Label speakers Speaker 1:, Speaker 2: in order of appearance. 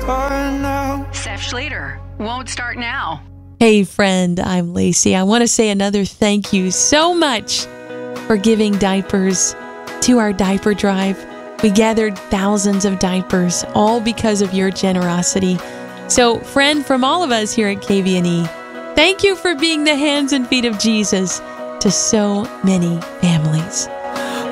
Speaker 1: Seth Schlater won't start now.
Speaker 2: Hey friend, I'm Lacey. I want to say another thank you so much for giving diapers to our diaper drive. We gathered thousands of diapers, all because of your generosity. So, friend, from all of us here at KVNE, thank you for being the hands and feet of Jesus to so many families.